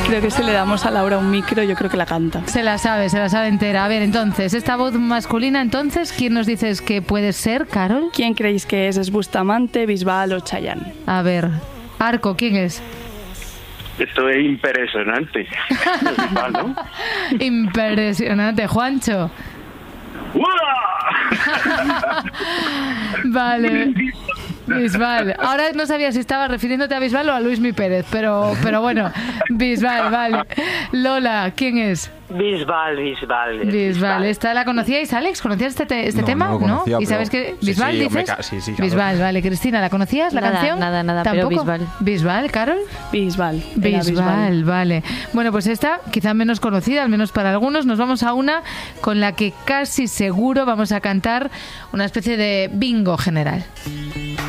Creo que si le damos a Laura un micro, yo creo que la canta. Se la sabe entera. A ver, entonces, esta voz masculina, entonces, ¿quién nos dices que puede ser, Carol? ¿Quién creéis que es? ¿Es Bustamante, Bisbal o Chayanne? A ver, Arco, ¿quién es? Esto es impresionante. ¿No? Impresionante, Juancho. Vale. Bisbal. Ahora no sabía si estabas refiriéndote a Bisbal o a Luismi Pérez, pero bueno, Bisbal, vale. Lola, ¿quién es? Bisbal. ¿Esta la conocíais, Alex? ¿Conocías este tema? No, ¿Y sabes qué? ¿Bisbal dices? Sí, claro. Bisbal, vale. Cristina, ¿la conocías la canción? Nada, ¿Tampoco? pero Bisbal. ¿Bisbal, Carol? Bisbal. Bisbal, vale. Bueno, pues esta, quizá menos conocida, al menos para algunos, nos vamos a una con la que casi seguro vamos a cantar una especie de bingo general.